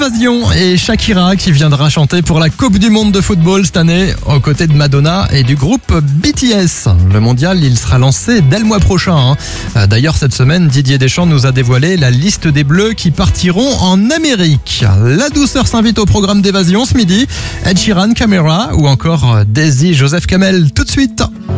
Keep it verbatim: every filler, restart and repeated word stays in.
Évasion et Shakira qui viendra chanter pour la Coupe du Monde de football cette année aux côtés de Madonna et du groupe B T S. Le mondial, il sera lancé dès le mois prochain. Hein. D'ailleurs, cette semaine, Didier Deschamps nous a dévoilé la liste des Bleus qui partiront en Amérique. La douceur s'invite au programme d'Évasion ce midi. Ed Sheeran, Camera ou encore Daisy, Joseph Kamel tout de suite.